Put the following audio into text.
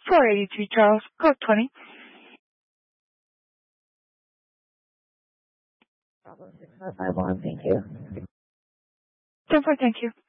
483 Charles, code 20. Bravo 6551, thank you. 10-4, thank you.